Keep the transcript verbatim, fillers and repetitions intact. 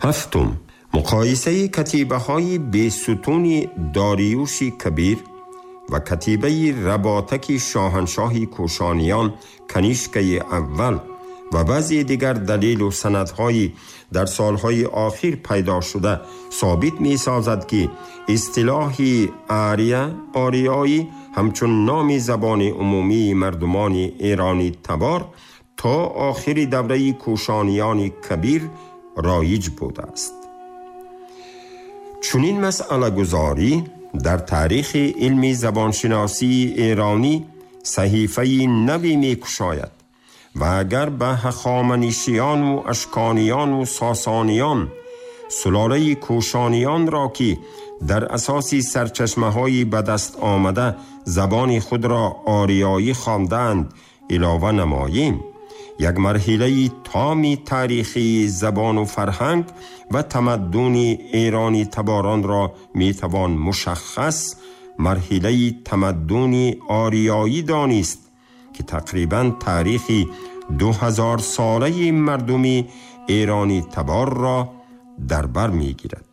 هفتم، مقایسه کتیبه های بیستون داریوش کبیر و کتیبه رباطک شاهنشاهی کوشانیان کنیشک اول و بعضی دیگر دلیل و سندهای در سالهای آخر پیدا شده ثابت می سازد که اصطلاحی آریا آریایی همچون نام زبان عمومی مردمان ایرانی تبار تا آخر دوره کوشانیان کبیر رایج بوده است. چنین مسئله گذاری در تاریخ علم زبانشناسی ایرانی صحیفه نوی می کشاید و اگر به هخامنشیان و اشکانیان و ساسانیان سلاله کوشانیان را که در اساس سرچشمه های به دست آمده زبان خود را آریایی خواندند علاوه نماییم، یک مرحله تامی تاریخی زبان و فرهنگ و تمدن ایرانی تباران را میتوان مشخص مرحله تمدن آریایی دانست که تقریبا تاریخی دو هزار ساله مردمی ایرانی تبار را در بر میگیرد.